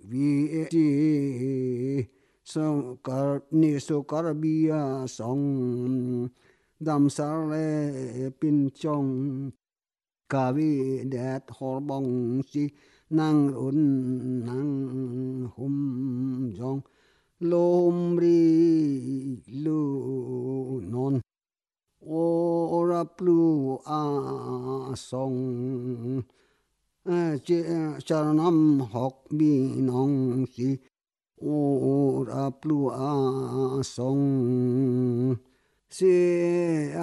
vi chi so kar ni so kar bia song dam sar le pin chong ka vi dat hor bong si nang un nang hum jong lom ri lu non ora plu a song charanam hok bi nong si ora plu a song si